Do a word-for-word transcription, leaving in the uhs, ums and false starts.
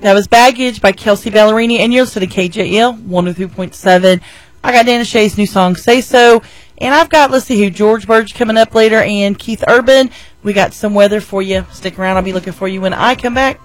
That was Baggage by Kelsey Ballerini, and you're listening to K J L one oh three point seven. I got Dana Shea's new song, Say So, and I've got, let's see who, George Burge coming up later, and Keith Urban. We got some weather for you. Stick around. I'll be looking for you when I come back.